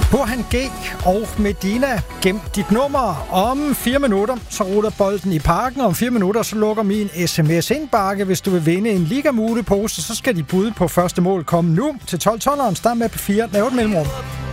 Burhan G og Medina, gem dit nummer. Om 4 minutter, så ruller bolden i parken. Om 4 minutter, så lukker min sms-indbakke. Hvis du vil vinde en Liga-mule-pose, så skal de bud på første mål komme nu til 12-12'eren. Start med på 4. Lav et mellemrum.